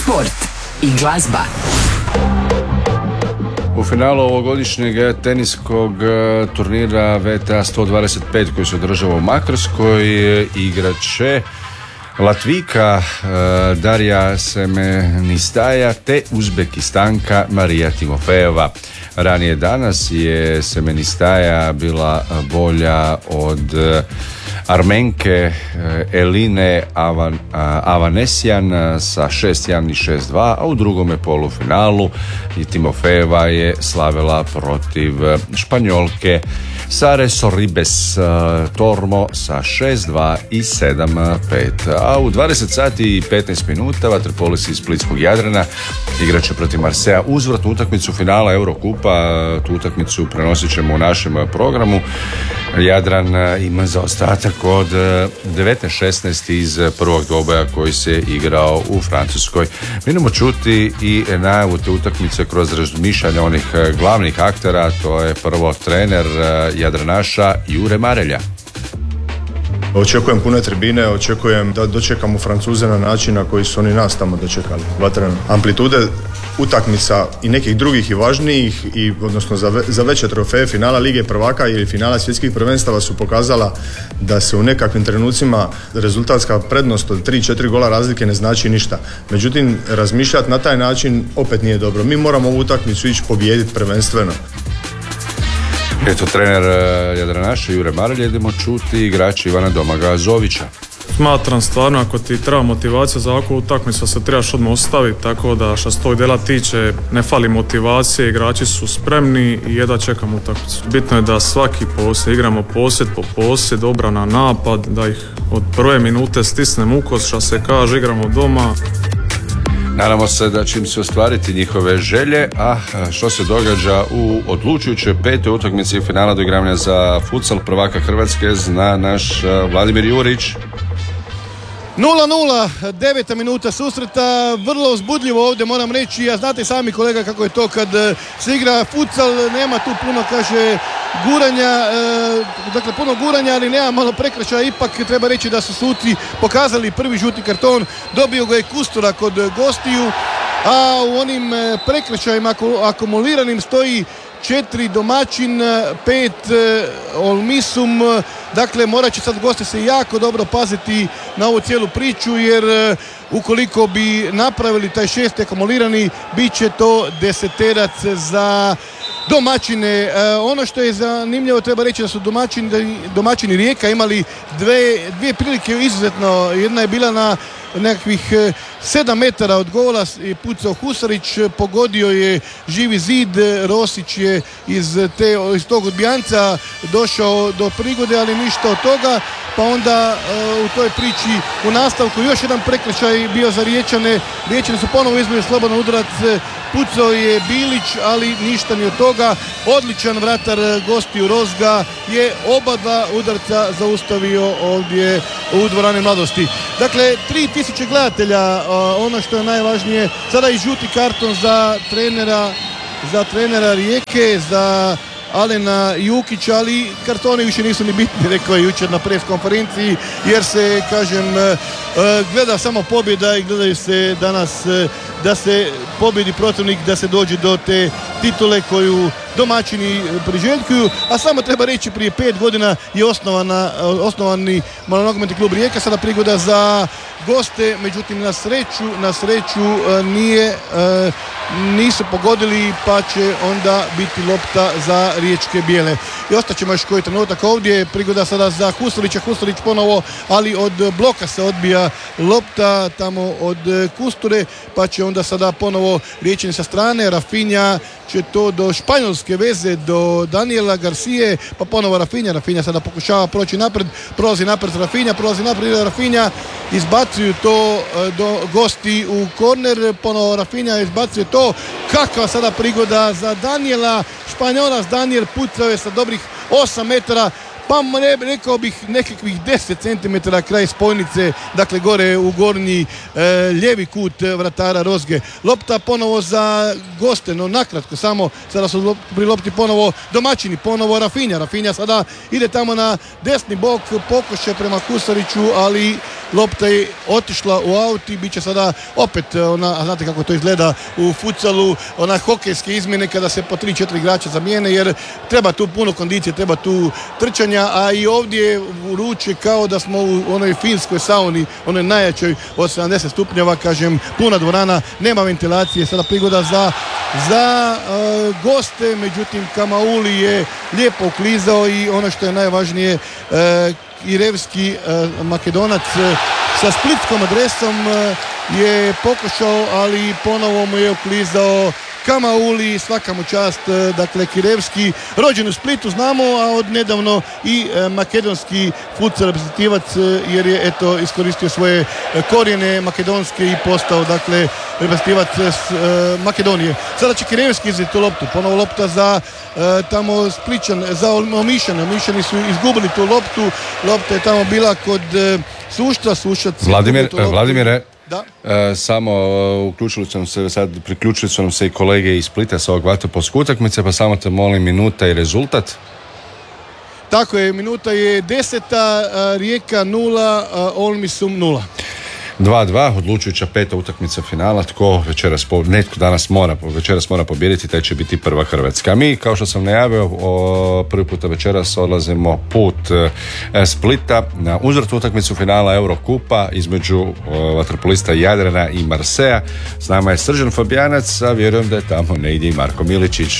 sport i glazba. U finalu ovogodišnjeg teniskog turnira VTA 125 koji se održava u Makarskoj igrat će Latvijka Darija Semenistaja te Uzbekistanka Marija Timofejeva. Ranije danas je Semenistaja bila bolja od Armenke Eline Avanesjan sa 6-1 i 6-2, a u drugome polufinalu Timofejeva je slavila protiv Španjolke Sare Sorribes Tormo sa 6-2 i 7-5. A u 20 sati i 15 minuta vaterpolisti iz Splitskog Jadrana igrat će protiv Marseja uzvratnu utakmicu finala Eurokupa. Tu utakmicu prenosit ćemo u našem programu. Jadran ima zaostatak od 19-16 iz prvog dvoboja koji se igrao u Francuskoj. Mi idemo čuti i najavu te utakmice kroz razmišljanje onih glavnih aktera. To je prvo trener Jadranaša Jure Marelja. Očekujem pune tribine, očekujem da dočekamo Francuze na način na koji su oni nas tamo dočekali. Vatreno. Amplitude utakmica i nekih drugih i važnijih, i odnosno za veće trofeje finala Lige prvaka ili finala svjetskih prvenstava su pokazala da se u nekakvim trenucima rezultatska prednost od 3-4 gola razlike ne znači ništa. Međutim, razmišljati na taj način opet nije dobro. Mi moramo ovu utakmicu ići pobijediti prvenstveno. Eto, trener Jadranaša Jure Marelj. Idemo čuti igrača Ivana Domaga Zovića. Smatram stvarno, ako ti treba motivacija za ovakvu utakmicu, se trebaš odmah ostaviti, tako da što se tog dela tiče ne fali motivacije, igrači su spremni i jedva čekamo utakmicu. Bitno je da svaki posjed, igramo posjed po posjed, obrana, napad, da ih od prve minute stisnemo u kost, što se kaže, igramo doma. Nadamo se da će im se ostvariti njihove želje, a što se događa u odlučujućoj petoj utakmici finala doigravanja za futsal prvaka Hrvatske zna naš Vladimir Jurić. 0-0, 9. minuta susreta, vrlo uzbudljivo ovdje moram reći, a znate sami kolega kako je to kad se igra futsal, nema tu puno, kaže, guranja, dakle puno guranja, ali nema malo prekršaja, ipak treba reći da su suci pokazali prvi žuti karton, dobio ga je Kustura kod gostiju, a u onim prekršajima akumuliranim stoji 4 domaćin, 5 Olmisum, dakle morat će sad gosti se jako dobro paziti na ovu cijelu priču, jer ukoliko bi napravili taj 6 akumulirani, bit će to 10 za domaćine. Ono što je zanimljivo, treba reći da su domaćini Rijeka imali dvije prilike izuzetno, jedna je bila na nekakvih 7 metara od gola i pucao Husarić, pogodio je živi zid, Rosić je iz tog odbijanca došao do prigode, ali ništa od toga, pa onda u toj priči u nastavku još jedan prekršaj bio za Riječane. Riječani su ponovo izbili slobodan udarac, pucao je Bilić, ali ništa ni od toga. Odličan vratar gostiju Rozga je oba dva udarca zaustavio ovdje u dvorani Mladosti. Dakle, 3000 gledatelja, ono što je najvažnije, sada i žuti karton za trenera Rijeke, za Alena Jukića, ali kartoni više nisu ni bitni, rekao je jučer na pres konferenciji, jer se, kažem, gleda samo pobjeda i gledaju se danas da se pobjedi protivnik, da se dođe do te titule koju domaćini priželjkuju, a samo treba reći prije 5 godina je osnovani malonogometni klub Rijeka, sada prigoda za goste, međutim na sreću nisu pogodili, pa će onda biti lopta za riječke bijele. I ostaćemo još koji trenutak ovdje, prigoda sada za Husarića, Husarić ponovo, ali od bloka se odbija lopta tamo od Kusture, pa će onda sada ponovo Riječani sa strane, Rafinha će to do španjolske veze, do Daniela Garcije, pa ponovo Rafinha sada pokušava proći napred, prolazi napred Rafinha, izbacuju to do gosti u korner, ponovo Rafinha izbacuje to, kakva sada prigoda za Daniela, Španjolac Daniel pucao je sa dobrih 8 metara, pa rekao bih nekakvih 10 cm kraj spojnice, dakle gore u gornji lijevi kut vratara Rozge. Lopta ponovo za goste, no nakratko samo, sada su pri lopti ponovo domaćini, ponovo Rafinha sada ide tamo na desni bok, pokušaj prema Kusariću, ali lopta je otišla u aut i bit će sada opet ona, znate kako to izgleda u futsalu, ona hokejske izmjene kada se po 3-4 igrača zamijene, jer treba tu puno kondicije, treba tu trčanja, a i ovdje vruće kao da smo u onoj finskoj sauni, onoj najjačoj od 70 stupnjeva, kažem, puna dvorana, nema ventilacije, sada prigoda za goste, međutim Kamauli je lijepo uklizao i ono što je najvažnije, Kirevski Makedonac sa splitskom adresom je pokušao, ali ponovo mu je uklizao Kamauli, svaka mu čast. Dakle, Kirevski, rođen u Splitu, znamo, a od nedavno i makedonski futsal reprezentativac, jer je eto iskoristio svoje korijene makedonske i postao, dakle, reprezentativac Makedonije. Sada će Kirevski izvesti tu loptu, ponovo lopta za tamo Spličan, za Omišane. Omišani su izgubili tu loptu, lopta je tamo bila kod Sušta, Sušac. Vladimire, da. Samo priključili su nam se i kolege iz Splita sa ovog vaterpolske utakmice, pa samo te molim minuta i rezultat. Tako je, minuta je 10, Rijeka 0, Olmisum 0. 2-2, odlučujuća 5. utakmica finala. Netko danas večeras mora pobijediti, taj će biti prva Hrvatska. Mi, kao što sam najavio, prvi puta večeras odlazimo put Splita na uzvratnu utakmicu finala Eurokupa između vaterpolista Jadrana i Marseja. S nama je Srđan Fabijanac, a vjerujem da je tamo negdje i Marko Miličić.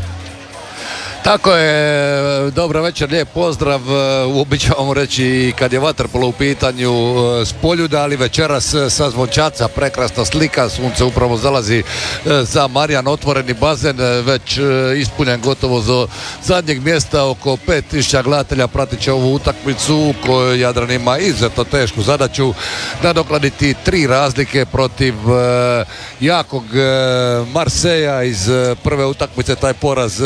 Tako je, dobro večer, lijep pozdrav. Uobičavamo reći kad je vaterpolo u pitanju s Poljuda, ali večeras sa Zvončaca, prekrasna slika, sunce upravo zalazi za Marijan, otvoreni bazen, već ispunjen gotovo za zadnjeg mjesta, oko 5000 gledatelja pratit će ovu utakmicu u kojoj Jadran ima izuzetno tešku zadaću nadoknaditi 3 razlike protiv jakog Marseja iz prve utakmice, taj poraz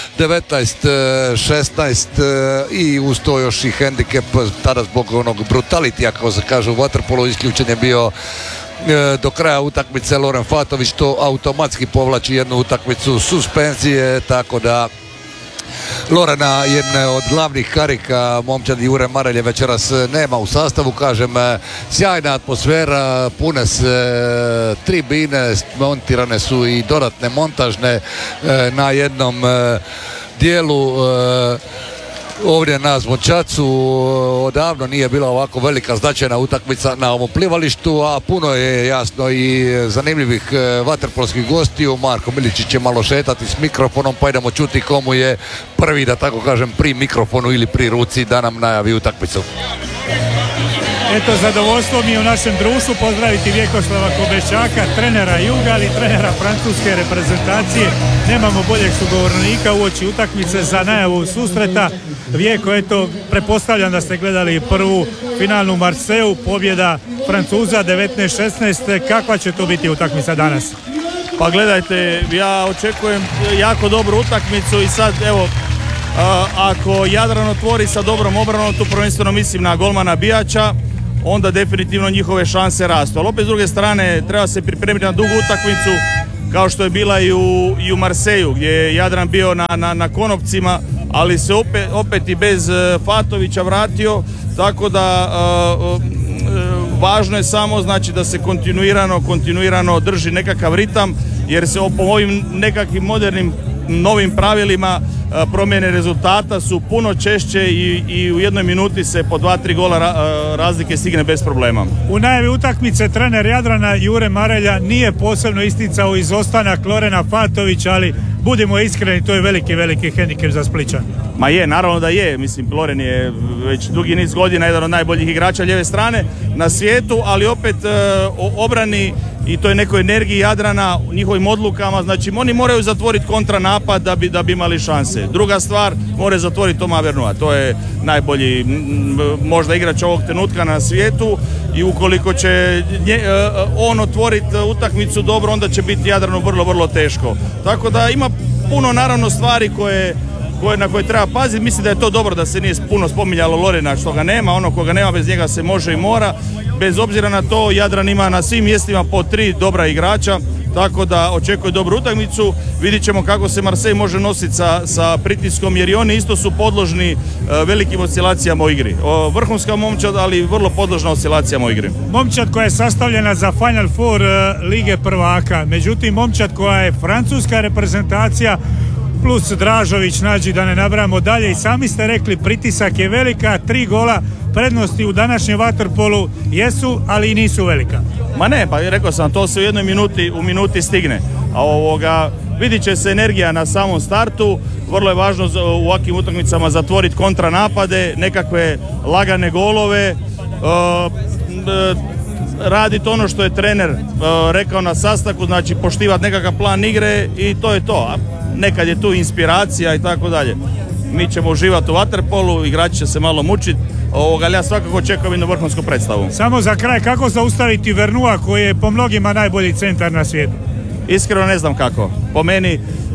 19-16 i uz to još i hendikep tada zbog onog brutalitija, kako se kaže u vaterpolu, isključen je bio do kraja utakmice Loren Fatović, to automatski povlači jednu utakmicu suspenzije, tako da Lorena, jedne od glavnih karika, momčad Jure Marelje večeras nema u sastavu, kažem, sjajna atmosfera, pune se tribine, montirane su i dodatne montažne na jednom dijelu ovdje na Zvončacu. Odavno nije bila ovako velika značajna utakmica na ovom plivalištu, a puno je jasno i zanimljivih vaterpolskih gostiju. Marko Miličić će malo šetati s mikrofonom, pa idemo čuti komu je prvi, da tako kažem, pri mikrofonu ili pri ruci da nam najavi utakmicu. Eto, zadovoljstvo mi je u našem društvu pozdraviti Vjekoslava Kobeščaka, trenera Juga, ali trenera francuske reprezentacije. Nemamo boljeg sugovornika uoči utakmice za najavu susreta. Vjeko, eto, pretpostavljam da ste gledali prvu finalnu Marseju, pobjeda Francuza 19-16. Kakva će to biti utakmica danas? Pa gledajte, ja očekujem jako dobru utakmicu i sad, evo, ako Jadran otvori sa dobrom obranom, tu prvenstveno mislim na golmana Bijača, onda definitivno njihove šanse rastu. Ali opet s druge strane treba se pripremiti na dugu utakmicu kao što je bila i u Marseju, gdje je Jadran bio na konopcima, ali se opet i bez Fatovića vratio, tako da važno je samo, znači, da se kontinuirano drži nekakav ritam, jer se po ovim nekakvim modernim novim pravilima promjene rezultata su puno češće i u jednoj minuti se po 2-3 gola razlike stigne bez problema. U najavi utakmice trener Jadrana Jure Marelja nije posebno isticao izostanak Lorena Fatovića, ali budimo iskreni, to je veliki hendikep za Splićan. Ma je, naravno da je. Mislim, Loren je već dugi niz godina jedan od najboljih igrača lijeve strane na svijetu, ali opet obrani i toj nekoj energiji Jadrana, njihovim odlukama, znači oni moraju zatvoriti kontranapad da bi imali šanse. Druga stvar, moraju zatvoriti Toma Vernua, to je najbolji možda igrač ovog trenutka na svijetu i ukoliko će on otvoriti utakmicu dobro, onda će biti Jadranu vrlo teško. Tako da ima puno naravno stvari na koje treba paziti. Mislim da je to dobro da se nije puno spominjalo Lorena, što ga nema, ono koga nema bez njega se može i mora. Bez obzira na to, Jadran ima na svim mjestima po 3 dobra igrača, tako da očekuje dobru utakmicu. Vidit ćemo kako se Marseille može nositi sa pritiskom, jer i oni isto su podložni velikim oscilacijama u igri. Vrhunska momčad, ali vrlo podložna oscilacijama u igri. Momčad koja je sastavljena za Final Four Lige prvaka, međutim momčad koja je francuska reprezentacija plus Dražović, Nađi, da ne nabrajamo dalje, i sami ste rekli pritisak je velika, 3 gola prednosti u današnjem vaterpolu jesu, ali i nisu velika. Ma ne, pa rekao sam, to se u minuti stigne. A vidit će se energija na samom startu, vrlo je važno u ovakvim utakmicama zatvoriti kontranapade, nekakve lagane golove, raditi ono što je trener rekao na sastanku, znači poštivati nekakav plan igre i to je to. Nekad je tu inspiracija i tako dalje. Mi ćemo uživati u vaterpolu, igrači će se malo mučiti, ali ja svakako očekujem jednu vrhunsku predstavu. Samo za kraj, kako zaustaviti Vernua koji je po mnogima najbolji centar na svijetu? Iskreno ne znam kako. Po meni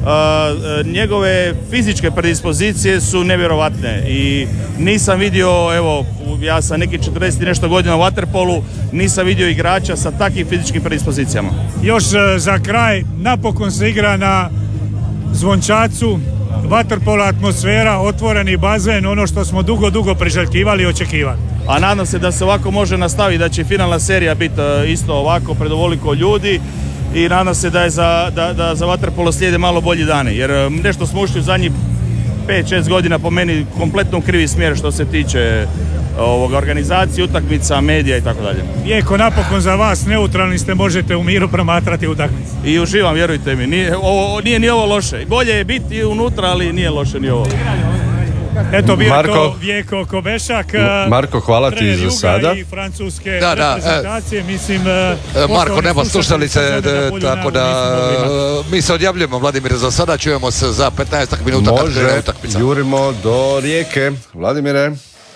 njegove fizičke predispozicije su nevjerovatne i nisam vidio, evo, ja sam neki 40 i nešto godina u vaterpolu, nisam vidio igrača sa takvim fizičkim predispozicijama. Još za kraj, napokon se igra na Zvončacu, vaterpola atmosfera, otvoreni bazen, ono što smo dugo priželjkivali i očekivali. A nadam se da se ovako može nastaviti, da će finalna serija biti isto ovako pred ovoliko ljudi i nadam se da za vaterpolo slijede malo bolji dani, jer nešto smo ušli u zadnjih 5-6 godina po meni kompletno krivi smjer što se tiče organizacije, utakmica, medija i tako dalje. Jeko, napokon za vas, neutralni ste, možete u miru promatrati utakmicu. I uživam, vjerujte mi, nije ni ovo loše. Bolje je biti unutra, ali nije loše ni ovo. Eto, bio to Vjeko Kobešak. Marko, hvala ti za sada. I francuske reprezentacije, mislim... Marko, nema slušalice, tako da mi se odjavljujemo, Vladimire, za sada, čujemo se za 15 minuta. Može, jurimo do Rijeke. Vladimire.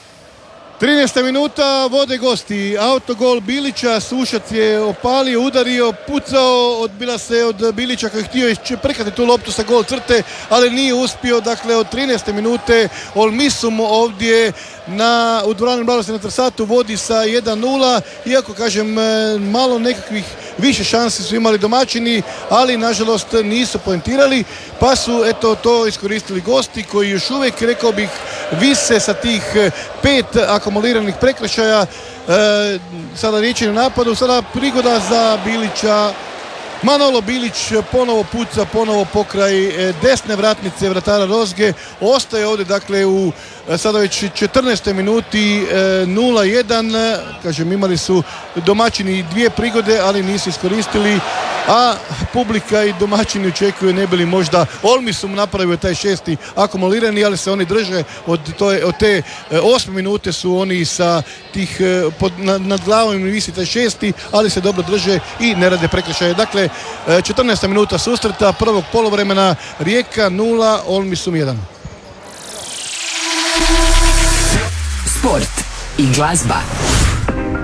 13. minuta, vode gosti, autogol Bilića, Sušac je opalio, udario, pucao, odbila se od Bilića koji je htio prekati tu loptu sa gol crte, ali nije uspio. Dakle, od 13. minute Olmisum ovdje u dvorani Mladosti na Trsatu vodi sa 1-0, iako kažem malo nekakvih više šansi su imali domaćini, ali nažalost nisu poentirali, pa su eto to iskoristili gosti koji još uvijek, rekao bih, vise sa tih 5 akumuliranih prekršaja. Sada riječ je na napadu, sada prigoda za Bilića. Manolo Bilić ponovo puca, ponovo pokraj desne vratnice vratara Rozge. Ostaje ovdje, dakle, u sada već 14. minuti 0-1. Kažem, imali su domaćini 2 prigode, ali nisu iskoristili. A publika i domaćini očekuju ne bi li možda Olmisum napravio taj 6. akumulirani, ali se oni drže od te 8 minute su oni sa tih nad glavom im visi taj 6. ali se dobro drže i ne rade prekršaje. Dakle, 14. minuta susreta prvog poluvremena, Rijeka 0, Olmisum 1. Sport i glazba.